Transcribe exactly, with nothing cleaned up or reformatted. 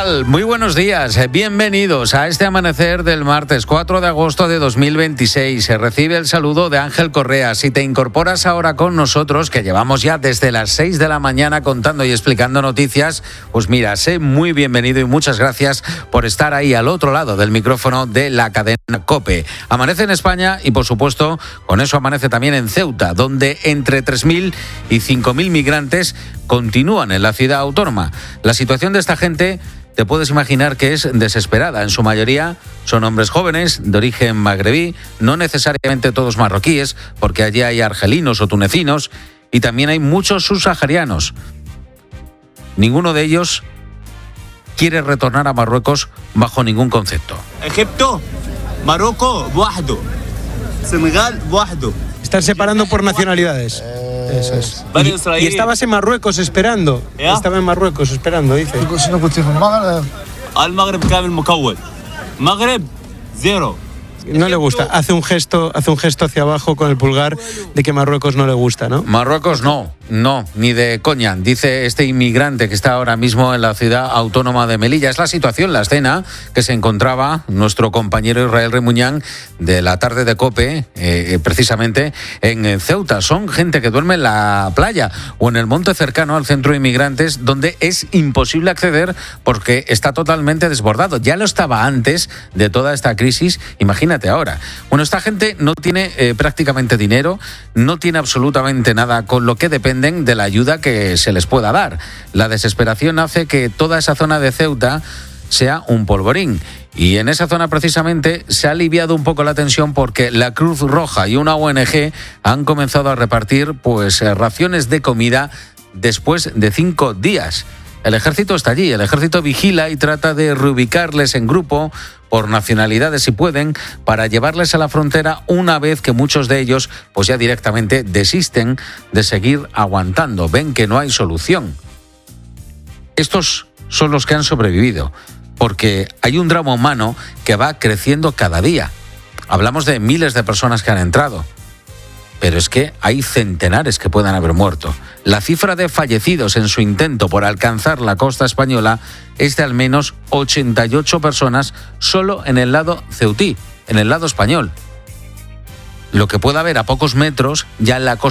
tal? Muy buenos días. Bienvenidos a este amanecer del martes cuatro de agosto de dos mil veintiséis. Se recibe el saludo de Ángel Correa. Si te incorporas ahora con nosotros, que llevamos ya desde las seis de la mañana contando y explicando noticias, pues mira, sé muy bienvenido y muchas gracias por estar ahí al otro lado del micrófono de la cadena COPE. Amanece en España y, por supuesto, con eso amanece también en Ceuta, donde entre tres mil y cinco mil migrantes continúan en la ciudad autónoma. La situación de esta gente, te puedes imaginar que es desesperada. En su mayoría son hombres jóvenes de origen magrebí, no necesariamente todos marroquíes, porque allí hay argelinos o tunecinos, y también hay muchos subsaharianos. Ninguno de ellos quiere retornar a Marruecos bajo ningún concepto. Egipto, Marruecos, wahdo. Senegal, wahdo. Están separando por nacionalidades. Eso es. Y, y estabas en Marruecos esperando. ¿Ya? Estaba en Marruecos esperando, dice. Al Magreb kamil mukawwal. Magreb, cero. No le gusta. Hace un gesto, hace un gesto hacia abajo con el pulgar de que Marruecos no le gusta, ¿no? Marruecos no, no, ni de coña, dice este inmigrante que está ahora mismo en la ciudad autónoma de Melilla. Es la situación, la escena que se encontraba nuestro compañero Israel Remuñán de la tarde de COPE, eh, precisamente en Ceuta. Son gente que duerme en la playa o en el monte cercano al centro de inmigrantes, donde es imposible acceder porque está totalmente desbordado. Ya lo estaba antes de toda esta crisis, imagínate ahora. Bueno, esta gente no tiene eh, prácticamente dinero, no tiene absolutamente nada, con lo que dependen de la ayuda que se les pueda dar. La desesperación hace que toda esa zona de Ceuta sea un polvorín. Y en esa zona precisamente se ha aliviado un poco la tensión porque la Cruz Roja y una O N Ge han comenzado a repartir pues raciones de comida después de cinco días. El ejército está allí, el ejército vigila y trata de reubicarles en grupo por nacionalidades si pueden, para llevarles a la frontera una vez que muchos de ellos pues ya directamente desisten de seguir aguantando, ven que no hay solución. Estos son los que han sobrevivido, porque hay un drama humano que va creciendo cada día. Hablamos de miles de personas que han entrado, pero es que hay centenares que puedan haber muerto. La cifra de fallecidos en su intento por alcanzar la costa española es de al menos ochenta y ocho personas solo en el lado ceutí, en el lado español. Lo que puede haber a pocos metros ya en la costa